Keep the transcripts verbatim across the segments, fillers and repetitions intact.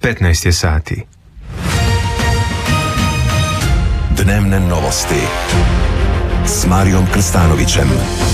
petnaest je sati. Dnevne novosti s Marijom Krstanovićem.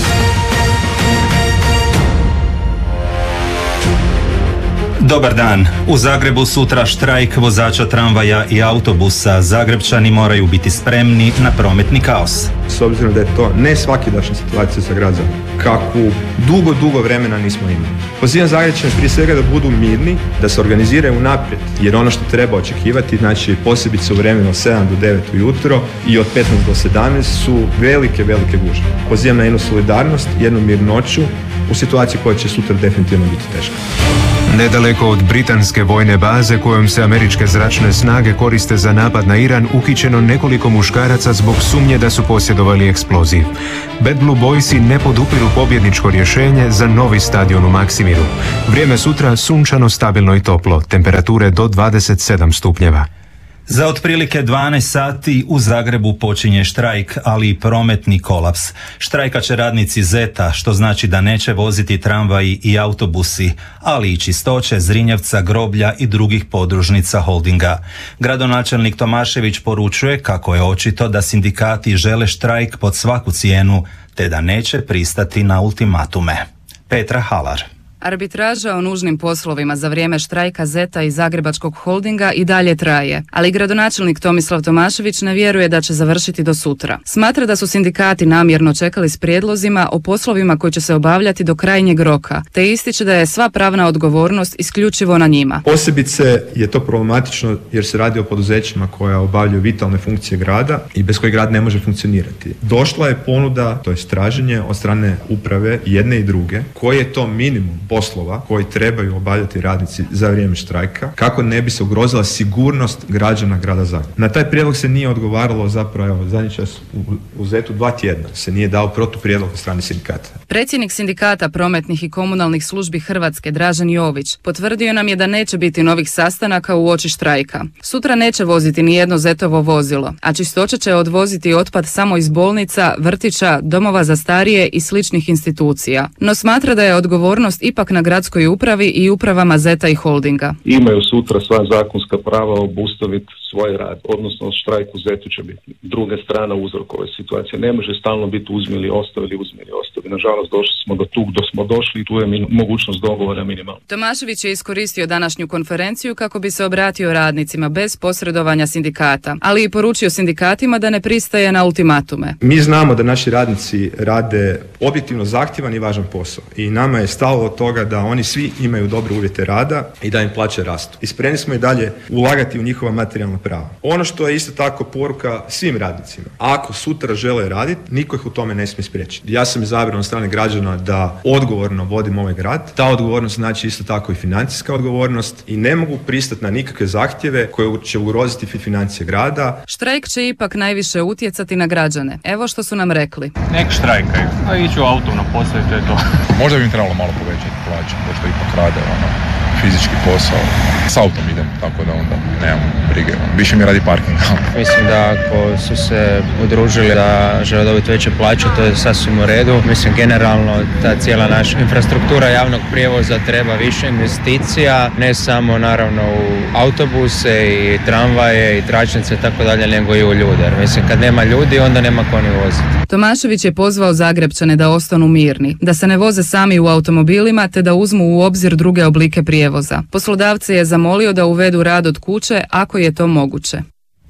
Dobar dan. U Zagrebu sutra štrajk vozača tramvaja i autobusa. Zagrepčani moraju biti spremni na prometni kaos. S obzirom da je to ne svakidašnja situacija za grad Zagreb, kakvu dugo, dugo vremena nismo imali. Pozivam Zagrepčane prije svega da budu mirni, da se organiziraju unaprijed, jer ono što treba očekivati, znači posebice u vremenu od sedam do devet ujutro i od petnaest do sedamnaest su velike, velike gužve. Pozivam na jednu solidarnost, jednu mirnoću u situaciji koja će sutra definitivno biti teška. Nedaleko od britanske vojne baze kojom se američke zračne snage koriste za napad na Iran, uhićeno nekoliko muškaraca zbog sumnje da su posjedovali eksploziv. Bad Blue Boysi ne podupiru pobjedničko rješenje za novi stadion u Maksimiru. Vrijeme sutra sunčano, stabilno i toplo, temperature do dvadeset sedam stupnjeva. Za otprilike dvanaest sati u Zagrebu počinje štrajk, ali i prometni kolaps. Štrajkat će radnici Zeta, što znači da neće voziti tramvaji i autobusi, ali i Čistoće, Zrinjevca, Groblja i drugih podružnica holdinga. Gradonačelnik Tomašević poručuje kako je očito da sindikati žele štrajk pod svaku cijenu, te da neće pristati na ultimatume. Petra Halar. Arbitraža o nužnim poslovima za vrijeme štrajka Zeta i Zagrebačkog holdinga i dalje traje, ali gradonačelnik Tomislav Tomašević ne vjeruje da će završiti do sutra. Smatra da su sindikati namjerno čekali s prijedlozima o poslovima koji će se obavljati do krajnjeg roka, te ističe da je sva pravna odgovornost isključivo na njima. Posebice je to problematično jer se radi o poduzećima koja obavljaju vitalne funkcije grada i bez kojih grad ne može funkcionirati. Došla je ponuda, to je traženje od strane uprave jedne i druge, koji je to minimum poslova koji trebaju obavljati radnici za vrijeme štrajka, kako ne bi se ugrozila sigurnost građana grada Zagreba. Na taj prijedlog se nije odgovaralo zapravo, evo, zadnji čas u, u Zetu dva tjedna se nije dao protuprijedlog od strane sindikata. Predsjednik sindikata prometnih i komunalnih službi Hrvatske, Dražen Jović, potvrdio nam je da neće biti novih sastanaka u uoči štrajka. Sutra neće voziti ni jedno Zetovo vozilo, a Čistoća će odvoziti otpad samo iz bolnica, vrtića, domova za starije i sličnih institucija. No smatra da je odgovornost ipak na gradskoj upravi i upravama Zeta i holdinga. Imaju sutra sva zakonska prava obustaviti svoj rad, odnosno štrajk u Zetu će biti druga strana uzroka ove situacije. Ne može stalno biti uzmili, ostavili, uzmili, ostavili. Nažalost, došli smo do tu gdje smo došli i tu je min- mogućnost dogovora minimalna. Tomašević je iskoristio današnju konferenciju kako bi se obratio radnicima bez posredovanja sindikata, ali i poručio sindikatima da ne pristaje na ultimatume. Mi znamo da naši radnici rade objektivno zahtjevan i važan posao i nama je stalo od toga da oni svi imaju dobre uvjete rada i da im plaće rastu. I spremni smo i dalje ulagati u njihova materijalna prava. Ono što je isto tako poruka svim radnicima. Ako sutra žele raditi, niko ih u tome ne smije spriječiti. Ja sam izabran od strane građana da odgovorno vodim ovaj grad. Ta odgovornost znači isto tako i financijska odgovornost i ne mogu pristati na nikakve zahtjeve koje će ugroziti financije grada. Štrajk će ipak najviše utjecati na građane. Evo što su nam rekli. Nek štrajkaju, a iću autom na posao i to je to. Možda bi im trebalo malo povećati plaće, pošto ipak rade ono, fizički posao. S autom idem, tako da onda nemam brige. Više mi radi parking. Mislim da ako su se udružili da žele dobiti veće plaće, to je sasvim u redu. Mislim, generalno ta cijela naša infrastruktura javnog prijevoza treba više investicija, ne samo naravno u autobuse i tramvaje i tračnice i tako dalje, nego i u ljude. Jer mislim, kad nema ljudi, onda nema ko ni voziti. Tomašević je pozvao Zagrepčane da ostanu mirni, da se ne voze sami u automobilima te da uzmu u obzir druge oblike prijevoza. Poslodavce je zamolio da uvedu rad od kuće ako je to moguće.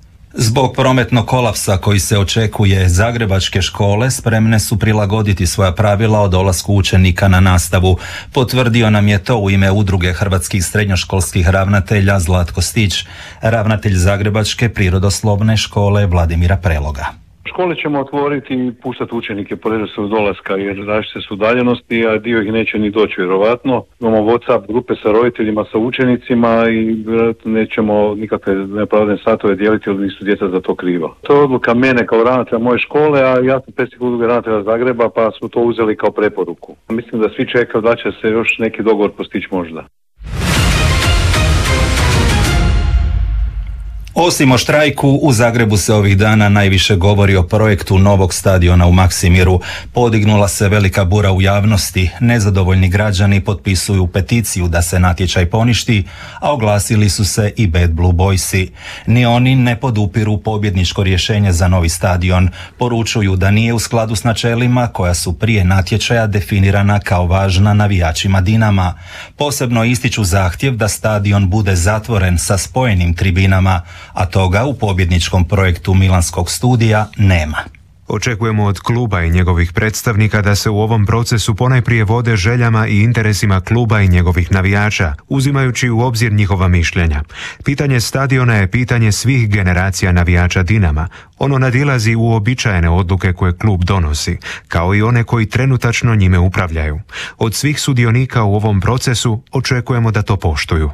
Zbog prometnog kolapsa koji se očekuje, zagrebačke škole spremne su prilagoditi svoja pravila o dolasku učenika na nastavu. Potvrdio nam je to u ime Udruge hrvatskih srednjoškolskih ravnatelja Zlatko Stić, ravnatelj Zagrebačke prirodoslovne škole Vladimira Preloga. Škole ćemo otvoriti i puštati učenike po redoslijedu dolaska jer različite su udaljenosti, a dio ih neće ni doći vjerovatno. Imamo WhatsApp grupe sa roditeljima, sa učenicima i vjerojatno nećemo nikakve nepravdne satove dijeliti jer nisu djeca za to kriva. To je odluka mene kao ravnatelja moje škole, a ja sam predsjednik Udruge ravnatelja Zagreba pa smo to uzeli kao preporuku. Mislim da svi čekaju da će se još neki dogovor postići možda. Osim o štrajku, u Zagrebu se ovih dana najviše govori o projektu novog stadiona u Maksimiru. Podignula se velika bura u javnosti. Nezadovoljni građani potpisuju peticiju da se natječaj poništi, a oglasili su se i Bad Blue Boysi. Ni oni ne podupiru pobjedničko rješenje za novi stadion. Poručuju da nije u skladu s načelima koja su prije natječaja definirana kao važna navijačima Dinama. Posebno ističu zahtjev da stadion bude zatvoren sa spojenim tribinama, a toga u pobjedničkom projektu Milanskog studija nema. Očekujemo od kluba i njegovih predstavnika da se u ovom procesu ponajprije vode željama i interesima kluba i njegovih navijača, uzimajući u obzir njihova mišljenja. Pitanje stadiona je pitanje svih generacija navijača Dinama. Ono nadilazi uobičajene odluke koje klub donosi, kao i one koji trenutačno njime upravljaju. Od svih sudionika u ovom procesu očekujemo da to poštuju.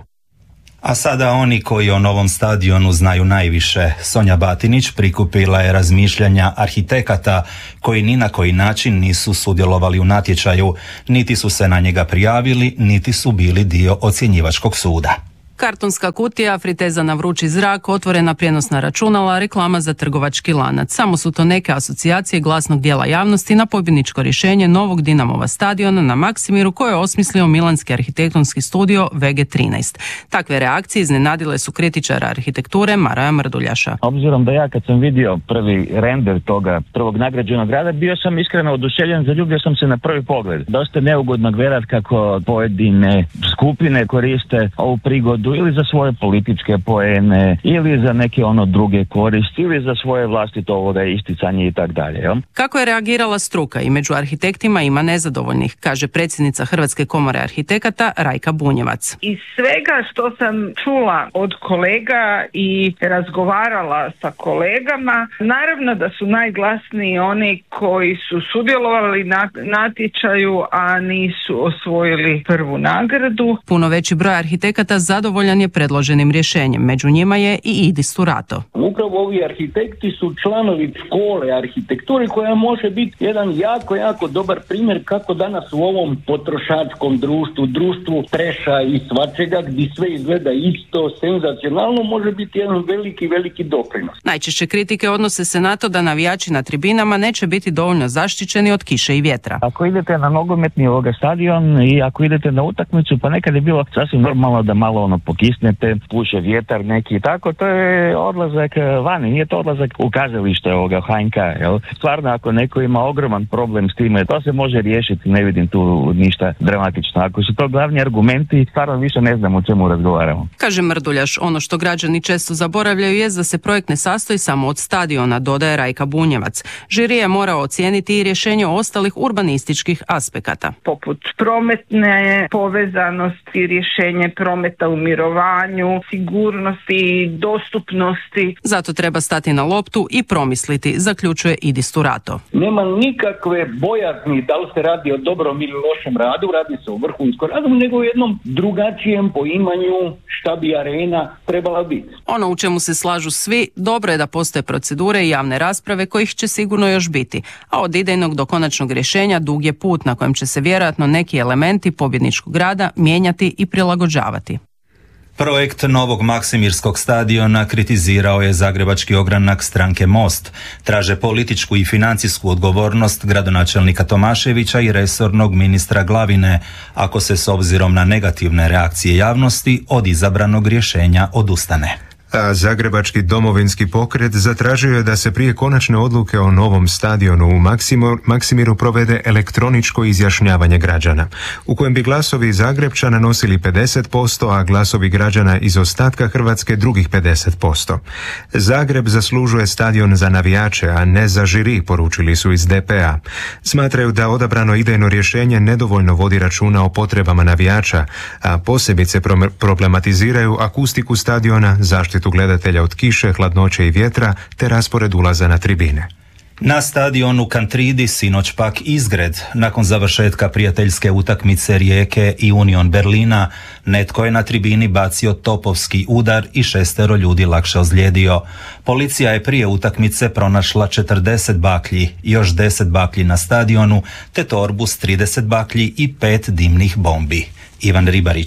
A sada oni koji o novom stadionu znaju najviše. Sonja Batinić prikupila je razmišljanja arhitekata koji ni na koji način nisu sudjelovali u natječaju, niti su se na njega prijavili, niti su bili dio ocjenjivačkog suda. Kartonska kutija, friteza na vrući zrak, otvorena prijenosna računala, reklama za trgovački lanac. Samo su to neke asocijacije glasnog dijela javnosti na pobjedničko rješenje novog Dinamova stadiona na Maksimiru koje je osmislio milanski arhitektonski studio V G trinaest. Takve reakcije iznenadile su kritičara arhitekture Maraja Mrduljaša. Obzirom da ja kad sam vidio prvi render toga prvog nagrađenog grada, bio sam iskreno oduševljen, zaljubio sam se na prvi pogled. Dosta neugodno gledat kako pojedine skupine koriste ovu prigodu ili za svoje političke poene, ili za neke ono druge koristi, ili za svoje vlastito ovoga isticanje i tak dalje. Kako je reagirala struka? I među arhitektima ima nezadovoljnih, kaže predsjednica Hrvatske komore arhitekata Rajka Bunjevac. Iz svega što sam čula od kolega i razgovarala sa kolegama, naravno da su najglasniji oni koji su sudjelovali na natječaju, a nisu osvojili prvu nagradu. Puno veći broj arhitekata zadovoljno je predloženim rješenjem. Među njima je i Idis Turato. Upravo ovi arhitekti su članovi škole arhitekture koja može biti jedan jako, jako dobar primjer kako danas u ovom potrošačkom društvu, društvu treša i svačega gdje sve izgleda isto, senzacionalno, može biti jedan veliki, veliki doprinos. Najčešće kritike odnose se na to da navijači na tribinama neće biti dovoljno zaštićeni od kiše i vjetra. Ako idete na nogometni ovoga stadion i ako idete na utakmicu, pa nekad je bilo sasvim normalno da malo ono pokisnete, puše vjetar neki i tako, to je odlazak vani, nije to odlazak u kazalište ovoga H N K, jel? Stvarno, ako neko ima ogroman problem s time, to se može riješiti, ne vidim tu ništa dramatično. Ako su to glavni argumenti, stvarno više ne znam o čemu razgovaramo. Kaže Mrduljaš, ono što građani često zaboravljaju je da se projekt ne sastoji samo od stadiona, dodaje Rajka Bunjevac. Žiri je morao ocijeniti i rješenje ostalih urbanističkih aspekata. Poput prometne povezanosti, rješenje prometa u mirovanju, sigurnosti, dostupnosti. Zato treba stati na loptu i promisliti, zaključuje Idis Turato. Nema nikakve bojazni da li se radi o dobrom ili lošem radu, radi se o vrhunskom radu, nego o jednom drugačijem poimanju šta bi arena trebala biti. Ono u čemu se slažu svi, dobro je da postoje procedure i javne rasprave kojih će sigurno još biti, a od idejnog do konačnog rješenja dug je put na kojem će se vjerojatno neki elementi pobjedničkog rada mijenjati i prilagođavati. Projekt novog Maksimirskog stadiona kritizirao je zagrebački ogranak stranke Most. Traže političku i financijsku odgovornost gradonačelnika Tomaševića i resornog ministra Glavine, ako se s obzirom na negativne reakcije javnosti od izabranog rješenja odustane. A Zagrebački domovinski pokret zatražio je da se prije konačne odluke o novom stadionu u Maksimo, Maksimiru provede elektroničko izjašnjavanje građana, u kojem bi glasovi Zagrebčana nosili pedeset posto, a glasovi građana iz ostatka Hrvatske drugih pedeset posto. Zagreb zaslužuje stadion za navijače, a ne za žiri, poručili su iz D P-a. Smatraju da odabrano idejno rješenje nedovoljno vodi računa o potrebama navijača, a posebice problematiziraju akustiku stadiona, zaštitu gledatelja od kiše, hladnoće i vjetra, te raspored ulaza na tribine. Na stadionu Kantridi sinoć pak izgred. Nakon završetka prijateljske utakmice Rijeke i Union Berlina, netko je na tribini bacio topovski udar i šestero ljudi lakše ozlijedio. Policija je prije utakmice pronašla četrdeset baklji, još deset baklji na stadionu, te torbu s trideset baklji i pet dimnih bombi. Ivan Ribarić.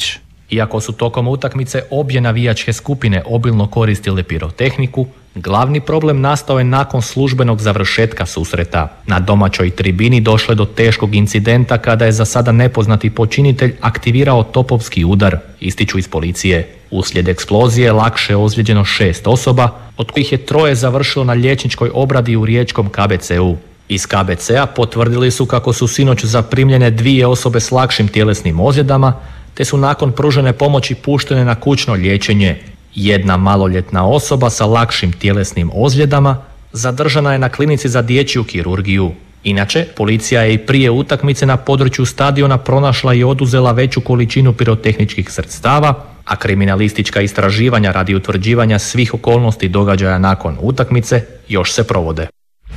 Iako su tokom utakmice obje navijačke skupine obilno koristile pirotehniku, glavni problem nastao je nakon službenog završetka susreta. Na domaćoj tribini došlo je do teškog incidenta kada je za sada nepoznati počinitelj aktivirao topovski udar, ističu iz policije. Uslijed eksplozije lakše je ozlijeđeno šest osoba, od kojih je troje završilo na liječničkoj obradi u riječkom K B C U. Iz K B C-a potvrdili su kako su sinoć zaprimljene dvije osobe s lakšim tjelesnim ozljedama, te su nakon pružene pomoći puštene na kućno liječenje. Jedna maloljetna osoba sa lakšim tjelesnim ozljedama zadržana je na klinici za dječju kirurgiju. Inače, policija je i prije utakmice na području stadiona pronašla i oduzela veću količinu pirotehničkih sredstava, a kriminalistička istraživanja radi utvrđivanja svih okolnosti događaja nakon utakmice još se provode.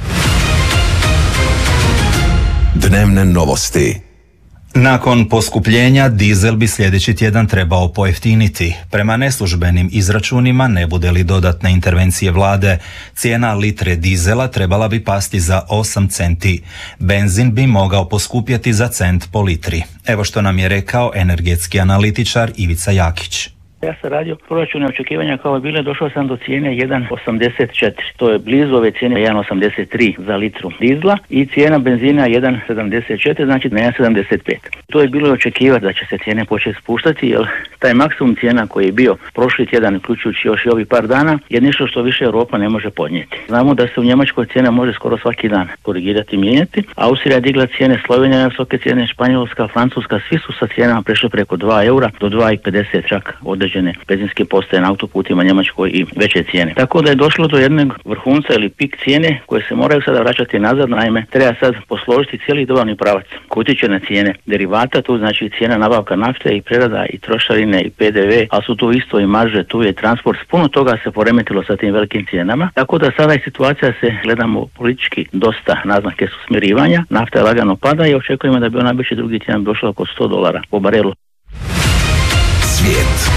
Dnevne novosti. Nakon poskupljenja dizel bi sljedeći tjedan trebao pojeftiniti. Prema neslužbenim izračunima, ne bude li dodatne intervencije vlade, cijena litre dizela trebala bi pasti za osam centi. Benzin bi mogao poskupjeti za cent po litri. Evo što nam je rekao energetski analitičar Ivica Jakić. Ja sam radio proračune očekivanja kao je bile, došao sam do cijene jedan osamdeset četiri. To je blizu ove cijene jedan osamdeset tri za litru dizla i cijena benzina jedan sedamdeset četiri, znači jedan sedamdeset pet. To je bilo očekivati da će se cijene početi spuštati, jer taj maksimum cijena koji je bio prošli tjedan, uključujući još i ovih par dana, je nešto što više Europa ne može podnijeti. Znamo da se u Njemačkoj cijena može skoro svaki dan korigirati i mijenjati. Austrija je digla cijene, Slovenija je visoke cijene, Španjolska, Francuska, svi su sa cijenama prešli preko dva eura do dva i pedeset čak određene benzinske postaje na autoputima Njemačkoj i veće cijene. Tako da je došlo do jednog vrhunca ili pik cijene koje se moraju sada vraćati nazad, naime treba sad posložiti cijeli dobavni pravac koji utječe na cijene derivata, tu znači cijena nabavka nafte i prerada i trošarine i P D V, a su tu isto i marže, tu je transport, puno toga se poremetilo sa tim velikim cijenama, tako da sada je situacija, se gledamo politički dosta, naznake su smirivanja, nafta je lagano pada i očekujemo da bi ona već drugi tjedan došla oko sto dolara po barelu. Svijet.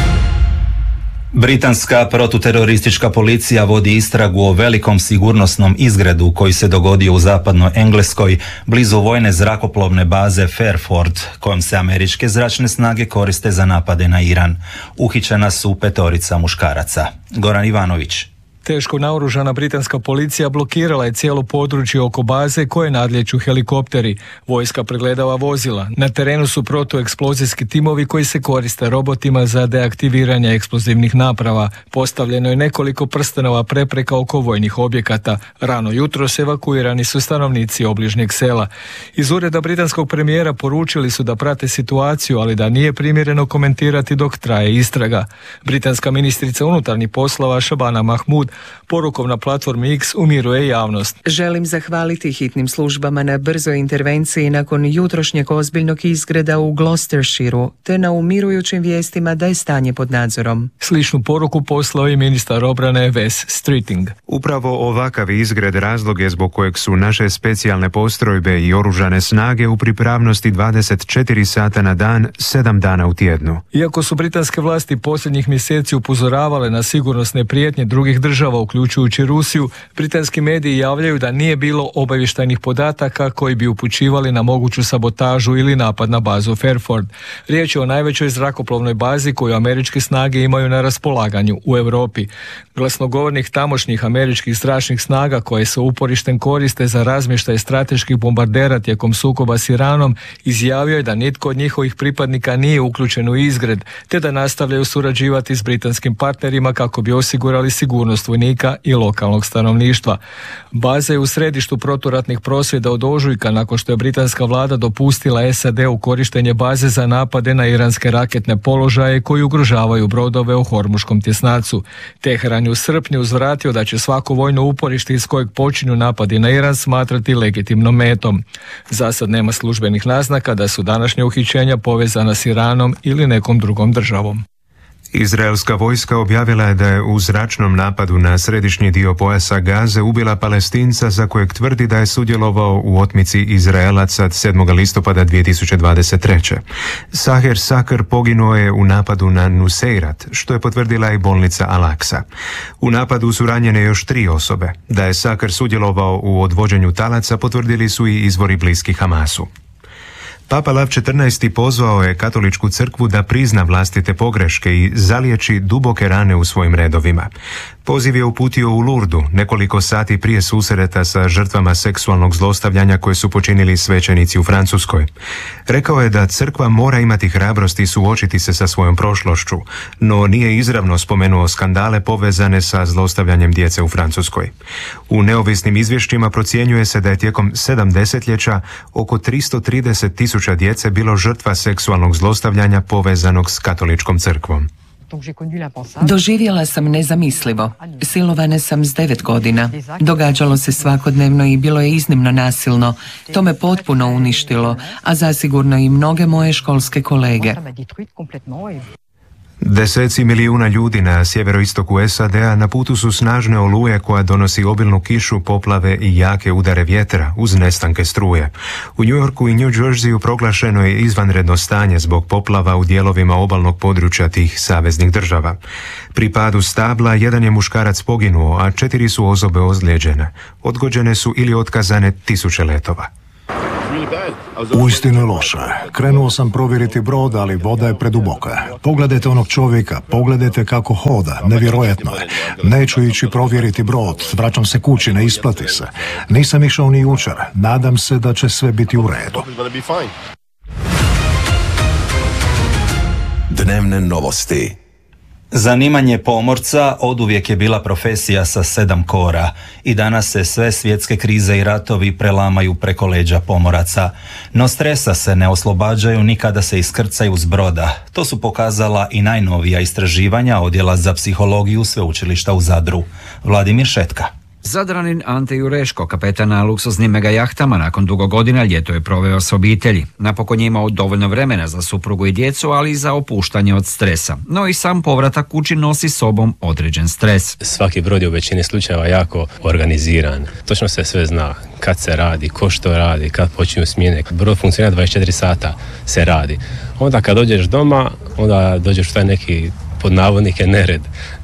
Britanska protuteroristička policija vodi istragu o velikom sigurnosnom izgredu koji se dogodio u zapadnoj Engleskoj blizu vojne zrakoplovne baze Fairford, kojom se američke zračne snage koriste za napade na Iran. Uhićena su petorica muškaraca. Goran Ivanović. Teško naoružana britanska policija blokirala je cijelo područje oko baze koje nadlijeću helikopteri. Vojska pregledava vozila. Na terenu su protueksplozijski timovi koji se koriste robotima za deaktiviranje eksplozivnih naprava. Postavljeno je nekoliko prstenova prepreka oko vojnih objekata. Rano jutros evakuirani su stanovnici obližnjeg sela. Iz ureda britanskog premijera poručili su da prate situaciju, ali da nije primjereno komentirati dok traje istraga. Britanska ministrica unutarnjih poslova Shabana Mahmood porukom na platformi X umiruje javnost. Želim zahvaliti hitnim službama na brzoj intervenciji nakon jutrošnjeg ozbiljnog izgreda u Gloucestershireu, te na umirujućim vijestima da je stanje pod nadzorom. Sličnu poruku poslao i ministar obrane Wes Streeting. Upravo ovakav izgred razlog je zbog kojeg su naše specijalne postrojbe i oružane snage u pripravnosti dvadeset četiri sata na dan, sedam dana u tjednu. Iako su britanske vlasti posljednjih mjeseci upozoravale na sigurnosne prijetnje drugih država, uključujući Rusiju, britanski mediji javljaju da nije bilo obavještajnih podataka koji bi upućivali na moguću sabotažu ili napad na bazu Fairford. Riječ je o najvećoj zrakoplovnoj bazi koju američke snage imaju na raspolaganju u Europi. Glasnogovornik tamošnjih američkih zračnih snaga koje se uporištem koriste za razmještaj strateških bombardera tijekom sukoba s Iranom izjavio je da nitko od njihovih pripadnika nije uključen u izgred, te da nastavljaju surađivati s britanskim partnerima kako bi osigurali sigurnost vojnika i lokalnog stanovništva. Baza je u središtu proturatnih prosvjeda od ožujka nakon što je britanska vlada dopustila S A D u korištenje baze za napade na iranske raketne položaje koji ugrožavaju brodove u Hormuškom tjesnacu. Teheran je u srpnju uzvratio da će svako vojno uporište iz kojeg počinju napadi na Iran smatrati legitimnom metom. Za sad nema službenih naznaka da su današnje uhićenja povezana s Iranom ili nekom drugom državom. Izraelska vojska objavila je da je u zračnom napadu na središnji dio pojasa Gaze ubila Palestinca za kojeg tvrdi da je sudjelovao u otmici Izraelaca sedmog listopada dvije tisuće dvadeset treće. Saher Sakr poginuo je u napadu na Nuseirat, što je potvrdila i bolnica Al-Aqsa. U napadu su ranjene još tri osobe. Da je Sakr sudjelovao u odvođenju talaca potvrdili su i izvori bliski Hamasu. Papa Lav četrnaesti pozvao je katoličku crkvu da prizna vlastite pogreške i zaliječi duboke rane u svojim redovima. Poziv je uputio u Lurdu nekoliko sati prije susreta sa žrtvama seksualnog zlostavljanja koje su počinili svećenici u Francuskoj. Rekao je da crkva mora imati hrabrosti suočiti se sa svojom prošlošću, no nije izravno spomenuo skandale povezane sa zlostavljanjem djece u Francuskoj. U neovisnim izvješćima procjenjuje se da je tijekom sedam desetljeća oko tristo trideset tisuća djece bilo žrtva seksualnog zlostavljanja povezanog s katoličkom crkvom. Doživjela sam nezamislivo. Silovana sam s devet godina. Događalo se svakodnevno i bilo je iznimno nasilno. To me potpuno uništilo, a zasigurno i mnoge moje školske kolege. Deseci milijuna ljudi na sjeveroistoku S A D-a na putu su snažne oluje koja donosi obilnu kišu, poplave i jake udare vjetra uz nestanke struje. U New Yorku i New Jerseyu proglašeno je izvanredno stanje zbog poplava u dijelovima obalnog područja tih saveznih država. Pri padu stabla jedan je muškarac poginuo, a četiri su osobe ozlijeđene. Odgođene su ili otkazane tisuće letova. Uistinu je loše. Krenuo sam provjeriti brod, ali voda je preduboka. Pogledajte onog čovjeka, pogledajte kako hoda, nevjerojatno je. Neću ići provjeriti brod, vraćam se kući, ne isplati se. Nisam išao ni jučer, nadam se da će sve biti u redu. Dnevne novosti. Zanimanje pomorca oduvijek je bila profesija sa sedam kora i danas se sve svjetske krize i ratovi prelamaju preko leđa pomoraca. No stresa se ne oslobađaju ni kada se iskrcaju s broda. To su pokazala i najnovija istraživanja Odjela za psihologiju Sveučilišta u Zadru. Vladimir Šetka. Zadranin Ante Jureško, kapetan na luksuznim mega jahtama, nakon dugo godina ljeto je proveo s obitelji. Napokon je imao dovoljno vremena za suprugu i djecu, ali i za opuštanje od stresa. No i sam povratak kući nosi sobom određen stres. Svaki brod je u većini slučajeva jako organiziran. Točno se sve zna kad se radi, ko što radi, kad počinju smjene. Brod funkcionira dvadeset četiri sata se radi. Onda kad dođeš doma, onda dođeš u taj neki pod navodnike nered.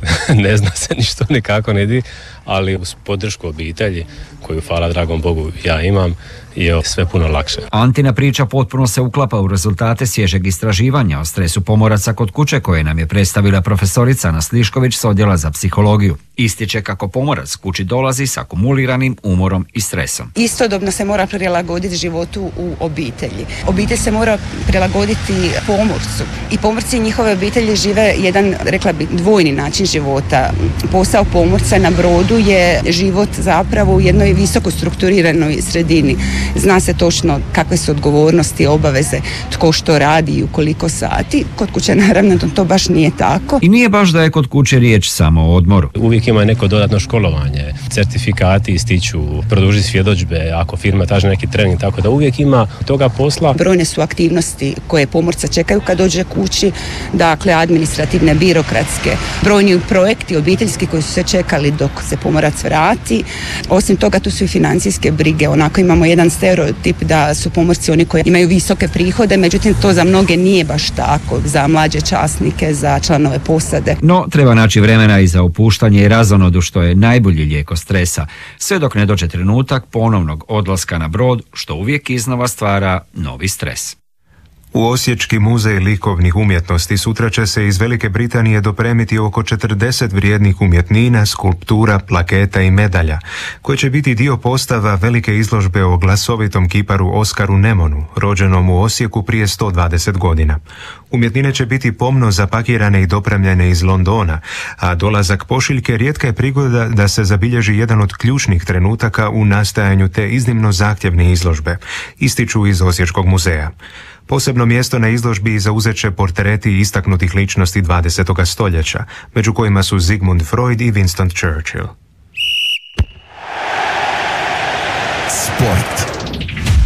Ne zna se ništa nikako ne di, ali uz podršku obitelji, koju hvala dragom Bogu ja imam, je sve puno lakše. Antina priča potpuno se uklapa u rezultate svježeg istraživanja o stresu pomoraca kod kuće koje nam je predstavila profesorica Ana Slišković s Odjela za psihologiju. Ističe kako pomorac kući dolazi s akumuliranim umorom i stresom. Istodobno se mora prilagoditi životu u obitelji. Obitelj se mora prilagoditi pomorcu i pomorci i njihove obitelji žive jedan, rekla bi, dvojni način života. Posao pomorca na brodu je život zapravo u jednoj visoko strukturiranoj sredini. Zna se točno kakve su odgovornosti, obaveze, tko što radi i u koliko sati. Kod kuće naravno to baš nije tako. I nije baš da je kod kuće riječ samo o odmoru. Uvijek ima neko dodatno školovanje, certifikati ističu, produži svjedodžbe, ako firma traži neki trening, tako da uvijek ima toga posla. Brojne su aktivnosti koje pomorca čekaju kad dođe kući, dakle administrativne, birokratske, brojni projekti obiteljski koji su se čekali dok se pomorac vrati. Osim toga tu su i financijske brige, onako imamo jedan stereotip da su pomorci oni koji imaju visoke prihode, međutim to za mnoge nije baš tako, za mlađe časnike, za članove posade. No, treba naći vremena i za opuštanje i razonodu, što je najbolji lijek od stresa, sve dok ne dođe trenutak ponovnog odlaska na brod, što uvijek iznova stvara novi stres. U Osječki muzej likovnih umjetnosti sutra će se iz Velike Britanije dopremiti oko četrdeset vrijednih umjetnina, skulptura, plaketa i medalja, koje će biti dio postava velike izložbe o glasovitom kiparu Oskaru Nemonu, rođenom u Osijeku prije sto dvadeset godina. Umjetnine će biti pomno zapakirane i dopremljene iz Londona, a dolazak pošiljke rijetka je prigoda da se zabilježi jedan od ključnih trenutaka u nastajanju te iznimno zahtjevne izložbe, ističu iz Osječkog muzeja. Posebno mjesto na izložbi zauzet će portreti istaknutih ličnosti dvadesetog stoljeća, među kojima su Sigmund Freud i Winston Churchill. Sport.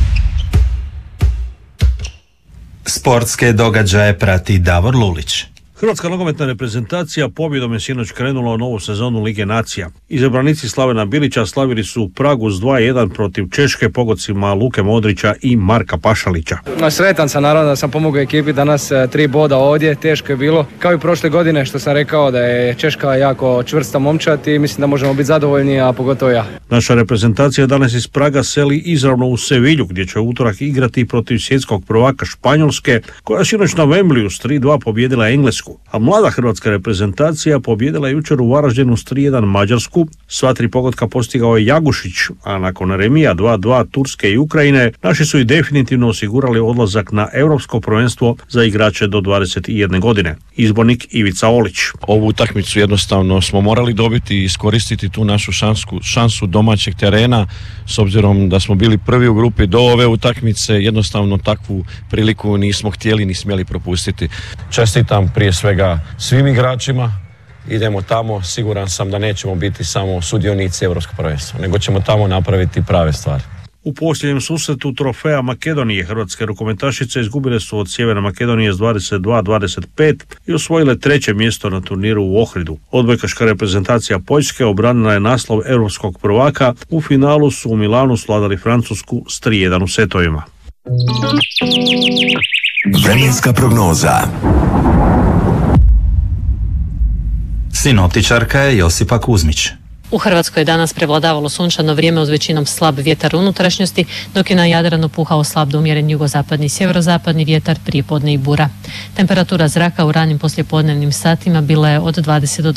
Sportske događaje prati Davor Lulić. Hrvatska nogometna reprezentacija pobjedom je sinoć krenula u novu sezonu Lige nacija. Izabranici Slavena Bilića slavili su u Pragu s dva jedan protiv Češke pogodcima Luke Modrića i Marka Pašalića. Sretan sam naravno da sam pomogao ekipi danas tri boda ovdje, teško je bilo. Kao i prošle godine što sam rekao da je Češka jako čvrsta momčad i mislim da možemo biti zadovoljni, a pogotovo ja. Naša reprezentacija danas iz Praga seli izravno u Sevilju gdje će utorak igrati protiv svjetskog prvaka Španjolske koja sinoć na Wembleyu s tri dva pobjedila Englesku. A mlada hrvatska reprezentacija pobjedila je jučer u Varaždinu s tri jedan Mađarsku. Sva tri pogotka postigao je Jagušić, a nakon remija dva dva Turske i Ukrajine, naši su i definitivno osigurali odlazak na europsko prvenstvo za igrače do dvadeset jedne godine. Izbornik Ivica Olić. Ovu utakmicu jednostavno smo morali dobiti i iskoristiti tu našu šansku, šansu domaćeg terena, s obzirom da smo bili prvi u grupi do ove utakmice, jednostavno takvu priliku nismo htjeli ni smjeli propustiti. Čestitam prije svega svim igračima, idemo tamo, siguran sam da nećemo biti samo sudionici europskog prvenstva, nego ćemo tamo napraviti prave stvari. U posljednjem susretu trofeja Makedonije hrvatske rukometašice izgubile su od Sjeverne Makedonije s dvadeset dva dvadeset pet i osvojile treće mjesto na turniru u Ohridu. Odbojkaška reprezentacija Poljske obranila je naslov europskog prvaka, u finalu su u Milanu svladali Francusku s tri jedan u setovima. Vremenska prognoza. Sinoptičarka je Josipa Kuzmić. U Hrvatskoj je danas prevladavalo sunčano vrijeme uz većinom slab vjetar unutrašnjosti, dok je na Jadranu puhao slab do umjeren jugozapadni i sjeverozapadni vjetar, prijepodne i bura. Temperatura zraka u ranim poslijepodnevnim satima bila je od dvadeset do